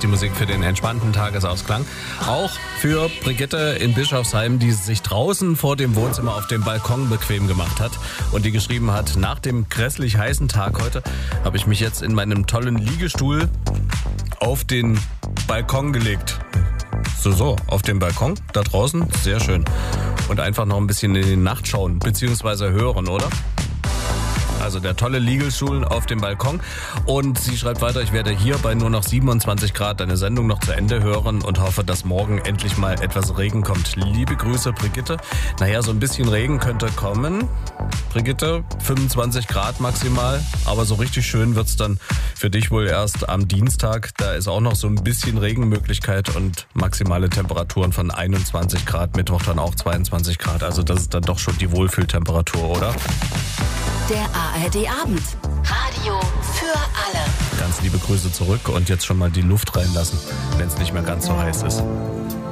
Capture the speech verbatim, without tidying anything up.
die Musik für den entspannten Tagesausklang. Auch für Brigitte in Bischofsheim, die sich draußen vor dem Wohnzimmer auf dem Balkon bequem gemacht hat und die geschrieben hat, nach dem grässlich heißen Tag heute habe ich mich jetzt in meinem tollen Liegestuhl auf den Balkon gelegt. So, so, auf dem Balkon, da draußen, sehr schön. Und einfach noch ein bisschen in die Nacht schauen, beziehungsweise hören, oder? Also der tolle Liegestuhl auf dem Balkon. Und sie schreibt weiter, ich werde hier bei nur noch siebenundzwanzig Grad deine Sendung noch zu Ende hören und hoffe, dass morgen endlich mal etwas Regen kommt. Liebe Grüße, Brigitte. Naja, so ein bisschen Regen könnte kommen. Brigitte, fünfundzwanzig Grad maximal. Aber so richtig schön wird's dann für dich wohl erst am Dienstag. Da ist auch noch so ein bisschen Regenmöglichkeit und maximale Temperaturen von einundzwanzig Grad. Mittwoch dann auch zweiundzwanzig Grad. Also das ist dann doch schon die Wohlfühltemperatur, oder? Der A R D-Abend. Radio für alle. Ganz liebe Grüße zurück und jetzt schon mal die Luft reinlassen, wenn es nicht mehr ganz so heiß ist.